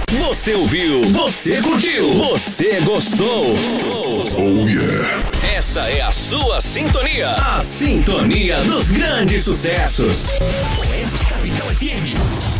Você ouviu, você curtiu, você gostou. Oh yeah. Essa é a sua sintonia. A sintonia dos grandes sucessos. Oeste Capital FM.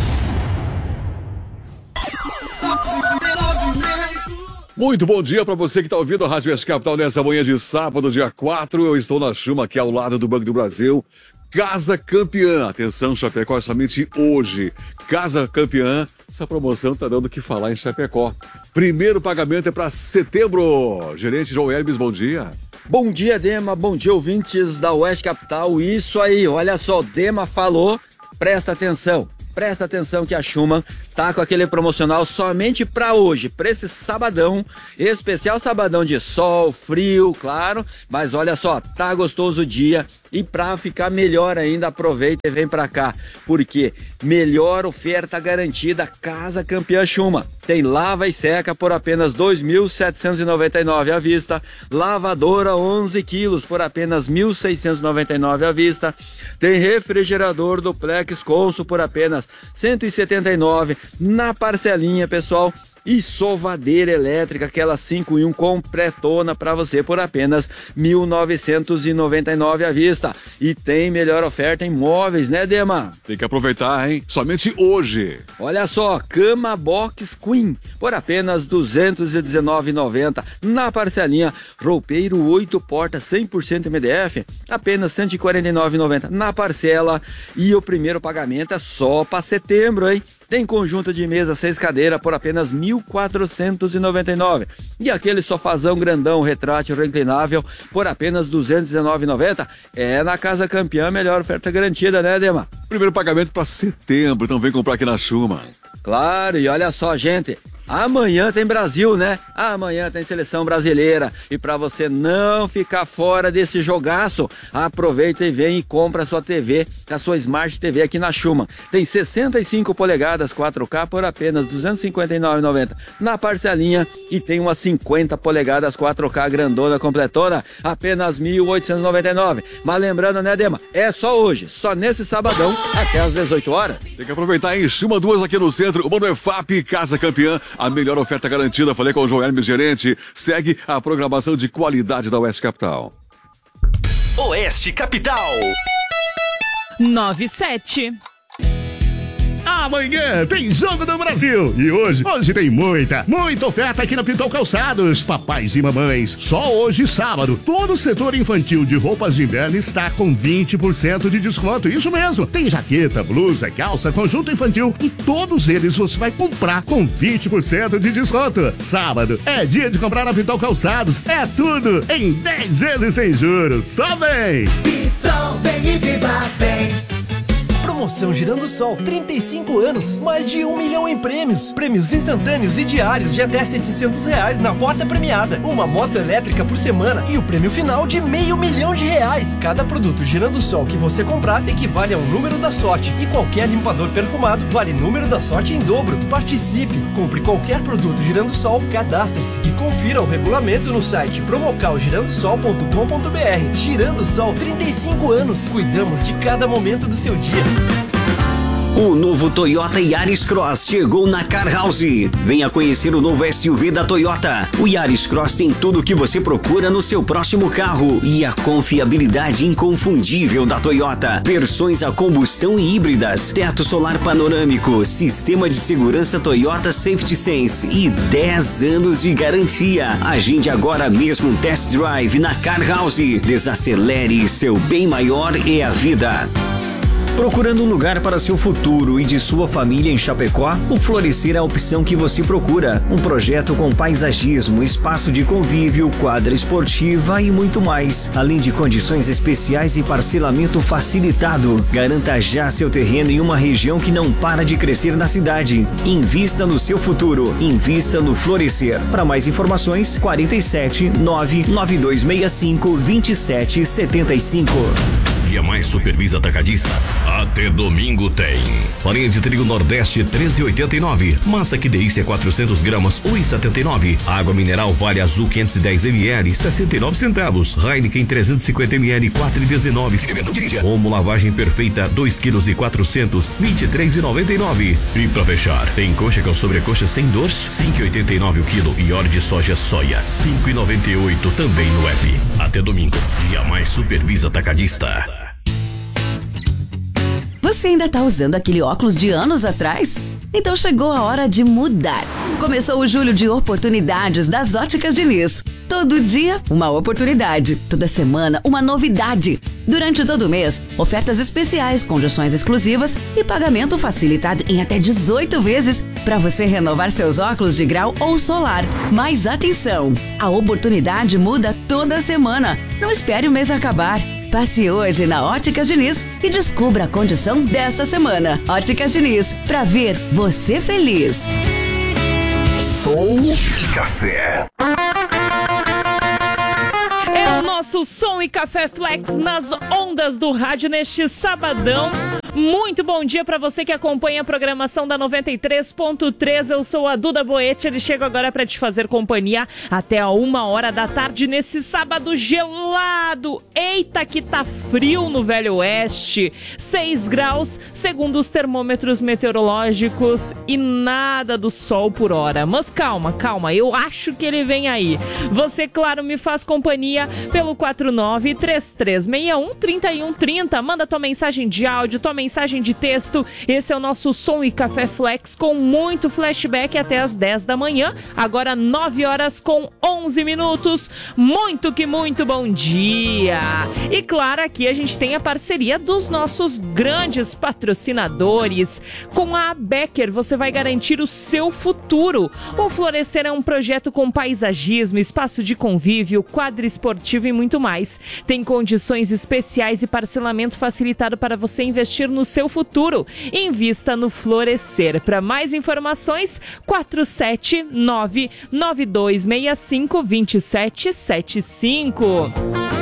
Muito bom dia para você que está ouvindo a Rádio Oeste Capital nessa manhã de sábado, dia 4. Eu estou na Chuma, aqui ao lado do Banco do Brasil. Casa Campeã. Atenção, Chapecó, é somente hoje. Casa Campeã. Essa promoção tá dando o que falar em Chapecó. Primeiro pagamento é para setembro. Gerente João Hermes, bom dia. Bom dia, Dema. Bom dia, ouvintes da Oeste Capital. Isso aí, olha só, Dema falou, presta atenção. Presta atenção que a Schumann tá com aquele promocional somente para hoje, para esse sabadão, especial sabadão de sol, frio, claro, mas olha só, tá gostoso o dia e para ficar melhor ainda, aproveita e vem para cá, porque melhor oferta garantida, Casa Campeã Schumann. Tem lava e seca por apenas R$ 2.799 à vista, lavadora 11 quilos por apenas R$ 1.699 à vista, tem refrigerador duplex Consul por apenas R$ 179 na parcelinha, pessoal. E sovadeira elétrica, aquela 5 em 1 completona para você por apenas R$ 1.999 à vista. E tem melhor oferta em móveis, né, Dema? Tem que aproveitar, hein? Somente hoje. Olha só, cama box queen por apenas R$ 219,90 na parcelinha. Roupeiro 8 portas 100% MDF, apenas R$ 149,90 na parcela. E o primeiro pagamento é só para setembro, hein? Tem conjunto de mesa 6 cadeiras por apenas R$ 1.499. E aquele sofazão grandão retrátil reclinável por apenas R$ 219,90. É na Casa Campeã, melhor oferta garantida, né, Dema? Primeiro pagamento para setembro, então vem comprar aqui na Schumann. Claro, e olha só, gente, amanhã tem Brasil, né? Amanhã tem seleção brasileira. E para você não ficar fora desse jogaço, aproveita e vem e compra a sua TV, a sua Smart TV aqui na Schumann. Tem 65 polegadas 4K por apenas R$ 259,90 na parcelinha. E tem uma 50 polegadas 4K grandona completona, apenas R$ 1.899. Mas lembrando, né, Dema? É só hoje, só nesse sabadão, até às 18 horas. Tem que aproveitar, hein? Schumann 2 aqui no centro, o Mano EFAP, Casa Campeã. A melhor oferta garantida, falei com o João Hermes, gerente. Segue a programação de qualidade da Oeste Capital. Oeste Capital 97. Amanhã tem Jogo do Brasil e hoje tem muita oferta aqui na Pitol Calçados. Papais e mamães, só hoje sábado, todo o setor infantil de roupas de inverno está com 20% de desconto. Isso mesmo, tem jaqueta, blusa, calça, conjunto infantil e todos eles você vai comprar com 20% de desconto. Sábado é dia de comprar na Pitol Calçados, é tudo em 10 vezes sem juros. Só vem! Pitol, vem e viva bem! Promoção Girando Sol, 35 anos, mais de 1 milhão em prêmios. Prêmios instantâneos e diários de até R$ 700 na porta premiada. Uma moto elétrica por semana e o prêmio final de R$500 mil. Cada produto Girando Sol que você comprar equivale a um número da sorte. E qualquer limpador perfumado vale número da sorte em dobro. Participe, compre qualquer produto Girando Sol, cadastre-se e confira o regulamento no site promocalgirandosol.com.br. Girando Sol, 35 anos. Cuidamos de cada momento do seu dia. O novo Toyota Yaris Cross chegou na Car House. Venha conhecer o novo SUV da Toyota. O Yaris Cross tem tudo o que você procura no seu próximo carro e a confiabilidade inconfundível da Toyota. Versões a combustão e híbridas, teto solar panorâmico, sistema de segurança Toyota Safety Sense e 10 anos de garantia. Agende agora mesmo um test drive na Car House. Desacelere, seu bem maior é a vida. Procurando um lugar para seu futuro e de sua família em Chapecó? O Florescer é a opção que você procura. Um projeto com paisagismo, espaço de convívio, quadra esportiva e muito mais. Além de condições especiais e parcelamento facilitado. Garanta já seu terreno em uma região que não para de crescer na cidade. Invista no seu futuro. Invista no Florescer. Para mais informações, 47 99265 2775. Dia Mais Supervisa Atacadista. Até domingo tem. Farinha de trigo Nordeste 13,89. Massa que delícia 400 gramas 1,79. Água mineral Vale Azul 510 ml 69 centavos. Heineken 350 ml 4,19. Omo lavagem perfeita 2 kg e 400 23,99. E pra fechar, tem coxa com sobrecoxa sem dor 5,89 o quilo e óleo de soja soia 5,98 também no app. Até domingo, Dia Mais Supervisa Atacadista. Você ainda tá usando aquele óculos de anos atrás? Então chegou a hora de mudar. Começou o julho de oportunidades das Óticas Diniz. Todo dia, uma oportunidade. Toda semana, uma novidade. Durante todo o mês, ofertas especiais, condições exclusivas e pagamento facilitado em até 18 vezes para você renovar seus óculos de grau ou solar. Mas atenção, a oportunidade muda toda semana. Não espere o mês acabar. Passe hoje na Óticas Diniz e descubra a condição desta semana. Óticas Diniz, pra ver você feliz. Som e Café. É o nosso Som e Café Flex nas ondas do rádio neste sabadão. Muito bom dia para você que acompanha a programação da 93.3. Eu sou a Duda Boete, ele chega agora para te fazer companhia até a 1h da tarde nesse sábado gelado. Eita que tá frio no Velho Oeste. 6 graus, segundo os termômetros meteorológicos, e nada do sol por hora. Mas calma, eu acho que ele vem aí. Você, claro, me faz companhia pelo 49-3361-3130. Manda tua mensagem de áudio, tua mensagem de texto. Esse é o nosso Som e Café Flex com muito flashback até as 10 da manhã. Agora 9h com 11 minutos. Muito bom dia. E claro, aqui a gente tem a parceria dos nossos grandes patrocinadores. Com a Becker, você vai garantir o seu futuro. O Florescer é um projeto com paisagismo, espaço de convívio, quadra esportiva e muito mais. Tem condições especiais e parcelamento facilitado para você investir no seu futuro. Invista no Florescer. Para mais informações, 479-9265-2775.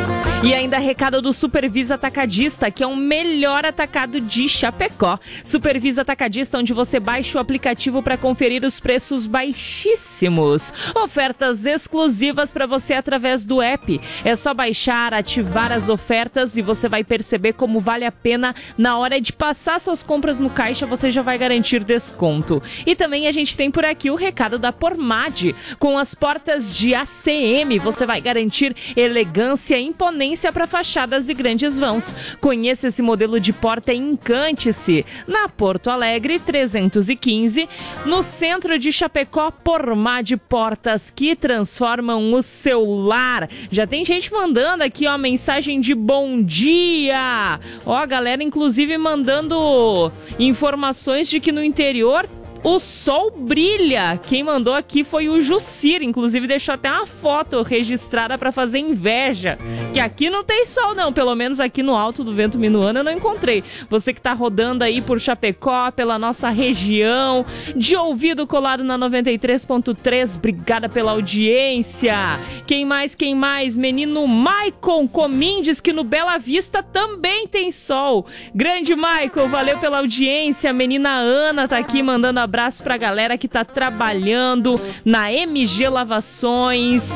E ainda recado do Supervisa Atacadista, que é o melhor atacado de Chapecó. Supervisa Atacadista, onde você baixa o aplicativo para conferir os preços baixíssimos. Ofertas exclusivas para você através do app. É só baixar, ativar as ofertas e você vai perceber como vale a pena. Na hora de passar suas compras no caixa, você já vai garantir desconto. E também a gente tem por aqui o recado da Pormad. Com as portas de ACM, você vai garantir elegância e imponência para fachadas e grandes vãos. Conheça esse modelo de porta e encante-se. Na Porto Alegre 315, no centro de Chapecó, Pormad Portas que transformam o seu lar. Já tem gente mandando aqui, ó, mensagem de bom dia. Ó, a galera inclusive mandando informações de que no interior o sol brilha. Quem mandou aqui foi o Jucir, inclusive deixou até uma foto registrada para fazer inveja, que aqui não tem sol não, pelo menos aqui no Alto do Vento Minuano eu não encontrei. Você que tá rodando aí por Chapecó, pela nossa região, de ouvido colado na 93.3, obrigada pela audiência. Quem mais? Menino Maicon Comim diz que no Bela Vista também tem sol. Grande Maicon, valeu pela audiência. Menina Ana tá aqui mandando abraço pra galera que tá trabalhando na MG Lavações.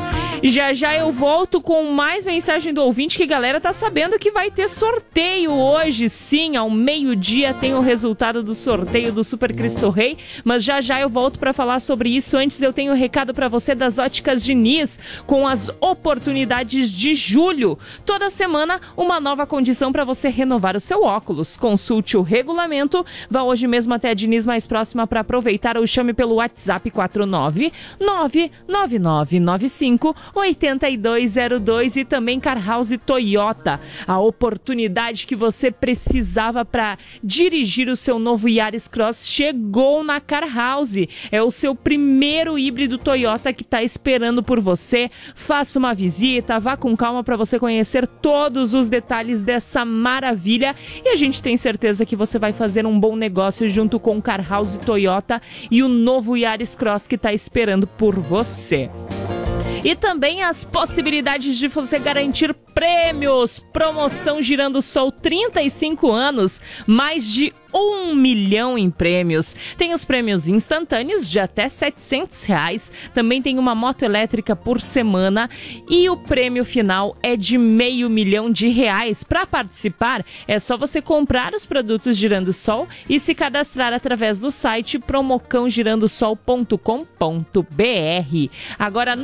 Já eu volto com mais mensagem do ouvinte, que a galera tá sabendo que vai ter sorteio hoje. Sim, ao meio-dia tem o resultado do sorteio do Super Cristo Rei, mas já eu volto pra falar sobre isso. Antes eu tenho um recado pra você das Óticas Diniz, com as oportunidades de julho. Toda semana uma nova condição pra você renovar o seu óculos. Consulte o regulamento, vá hoje mesmo até a Diniz mais próxima para aproveitar, ou chame pelo WhatsApp 49999958202 e também Car House Toyota. A oportunidade que você precisava para dirigir o seu novo Yaris Cross chegou na Car House. É o seu primeiro híbrido Toyota que está esperando por você. Faça uma visita, vá com calma para você conhecer todos os detalhes dessa maravilha, e a gente tem certeza que você vai fazer um bom negócio junto com Car House Toyota e o novo Yaris Cross que está esperando por você. E também as possibilidades de você garantir prêmios. Promoção Girando Sol 35 anos, mais de 1 milhão em prêmios. Tem os prêmios instantâneos de até R$700. Também tem uma moto elétrica por semana e o prêmio final é de R$500 mil. Para participar, é só você comprar os produtos Girando Sol e se cadastrar através do site promocãogirandosol.com.br. Agora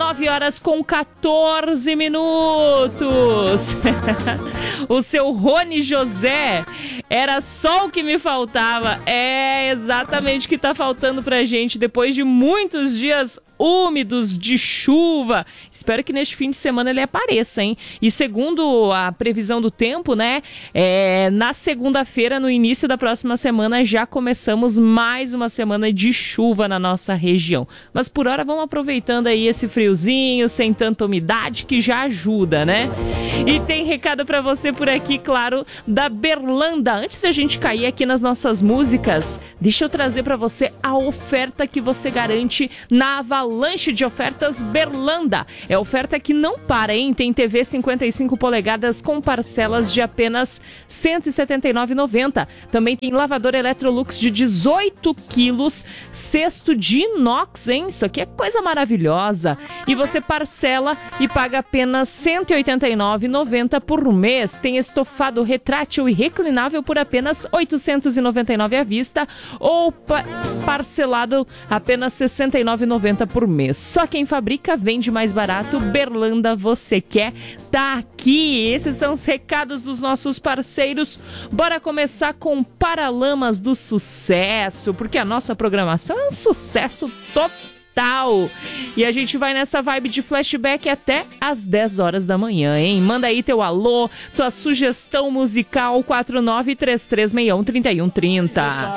9h14. O seu Rony José, era só o que me faltava. É exatamente o que tá faltando pra gente depois de muitos dias úmidos de chuva. Espero que neste fim de semana ele apareça, hein? E segundo a previsão do tempo, né? Na segunda-feira, no início da próxima semana, já começamos mais uma semana de chuva na nossa região. Mas por hora vamos aproveitando aí esse friozinho, sem tanta umidade, que já ajuda, né? E tem recado pra você por aqui, claro, da Berlanda. Antes da gente cair aqui nas nossas músicas, deixa eu trazer pra você a oferta que você garante na Avalanche de Ofertas Berlanda. É oferta que não para, hein? Tem TV 55 polegadas com parcelas de apenas R$ 179,90. Também tem lavadora Electrolux de 18 quilos, cesto de inox, hein? Isso aqui é coisa maravilhosa. E você parcela e paga apenas R$ 189,90 por mês. Tem estofado retrátil e reclinável por apenas R$ 899 à vista ou parcelado apenas R$ 69,90 por mês. Só quem fabrica vende mais barato. Berlanda, você quer? Tá aqui. Esses são os recados dos nossos parceiros. Bora começar com Paralamas do Sucesso, porque a nossa programação é um sucesso total. E a gente vai nessa vibe de flashback até às 10 horas da manhã, hein? Manda aí teu alô, tua sugestão musical, 4933613130.